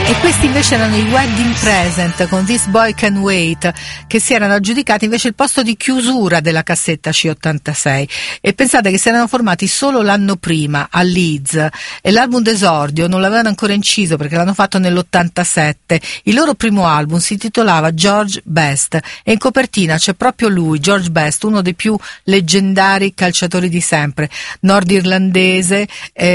E questi invece erano i Wedding Present con This Boy Can Wait, che si erano aggiudicati invece il posto di chiusura della cassetta C86. E pensate che si erano formati solo l'anno prima a Leeds, e l'album d'esordio non l'avevano ancora inciso perché l'hanno fatto nell'87. Il loro primo album si titolava George Best e in copertina c'è proprio lui, George Best, uno dei più leggendari calciatori di sempre, nordirlandese,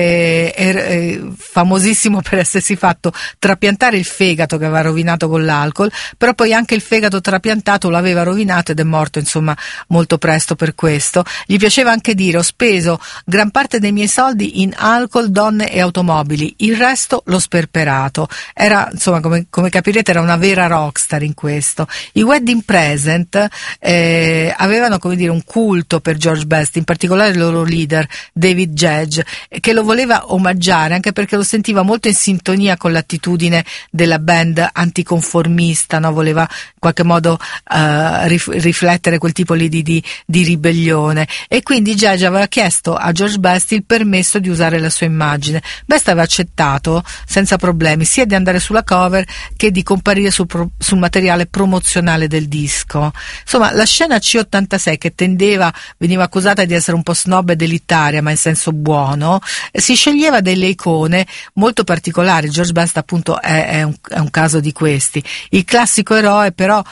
famosissimo per essersi fatto trapiantare il fegato che aveva rovinato con l'alcol, però poi anche il fegato trapiantato lo aveva rovinato ed è morto insomma molto presto per questo. Gli piaceva anche dire: ho speso gran parte dei miei soldi in alcol, donne e automobili, il resto l'ho sperperato. Era insomma, come capirete, era una vera rockstar in questo. I Wedding Present avevano, come dire, un culto per George Best, in particolare il loro leader David Gedge, che lo voleva omaggiare anche perché lo sentiva molto in sintonia con l'attitudine della band anticonformista, no? Voleva in qualche modo riflettere quel tipo lì di ribellione, e quindi Gedge aveva chiesto a George Best il permesso di usare la sua immagine. Best aveva accettato senza problemi sia di andare sulla cover che di comparire sul materiale promozionale del disco. Insomma, la scena C86, che veniva accusata di essere un po' snob ed elitaria, ma in senso buono, si sceglieva delle icone molto particolari. George Best appunto è un caso di questi. Il classico eroe, però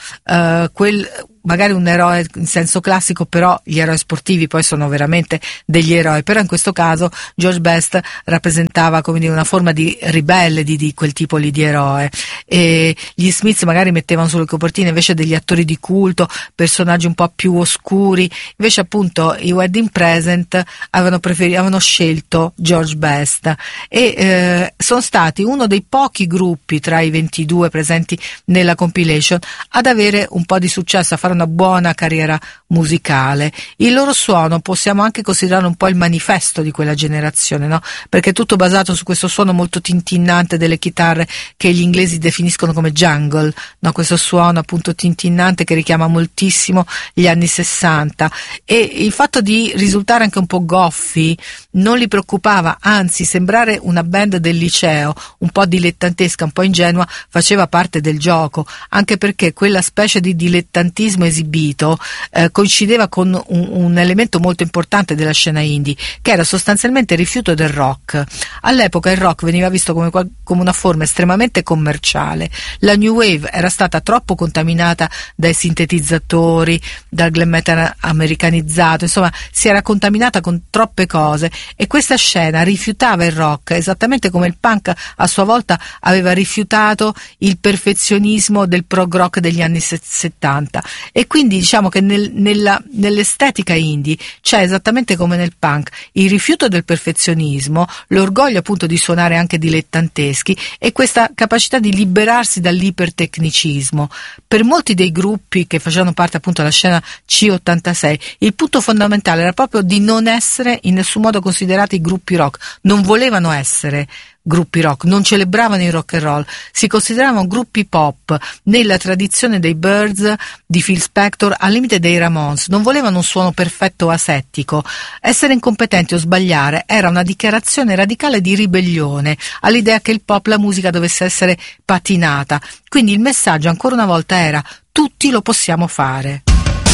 magari un eroe in senso classico, però gli eroi sportivi poi sono veramente degli eroi, però in questo caso George Best rappresentava, come dire, una forma di ribelle di quel tipo lì di eroe, e gli Smiths magari mettevano sulle copertine invece degli attori di culto, personaggi un po' più oscuri. Invece appunto i Wedding Present avevano scelto George Best e sono stati uno dei pochi gruppi tra i 22 presenti nella compilation ad avere un po' di successo, a fare una buona carriera musicale. Il loro suono possiamo anche considerare un po' il manifesto di quella generazione, no? Perché è tutto basato su questo suono molto tintinnante delle chitarre che gli inglesi definiscono come jungle, no? Questo suono appunto tintinnante che richiama moltissimo gli anni 60, e il fatto di risultare anche un po' goffi non li preoccupava, anzi sembrare una band del liceo, un po' dilettantesca, un po' ingenua, faceva parte del gioco, anche perché quella specie di dilettantismo esibito coincideva con un elemento molto importante della scena indie, che era sostanzialmente il rifiuto del rock. All'epoca il rock veniva visto come una forma estremamente commerciale. La new wave era stata troppo contaminata dai sintetizzatori, dal glam metal americanizzato, insomma si era contaminata con troppe cose, e questa scena rifiutava il rock esattamente come il punk a sua volta aveva rifiutato il perfezionismo del prog rock degli anni 70. E quindi diciamo che nell'estetica indie c'è, esattamente come nel punk, il rifiuto del perfezionismo, l'orgoglio appunto di suonare anche dilettanteschi e questa capacità di liberarsi dall'ipertecnicismo. Per molti dei gruppi che facevano parte appunto della scena C86 il punto fondamentale era proprio di non essere in nessun modo considerati gruppi rock, non volevano essere gruppi rock, non celebravano il rock and roll, si consideravano gruppi pop nella tradizione dei Byrds, di Phil Spector, al limite dei Ramones. Non volevano un suono perfetto o asettico. Essere incompetenti o sbagliare era una dichiarazione radicale di ribellione all'idea che il pop, la musica, dovesse essere patinata. Quindi il messaggio ancora una volta era: tutti lo possiamo fare.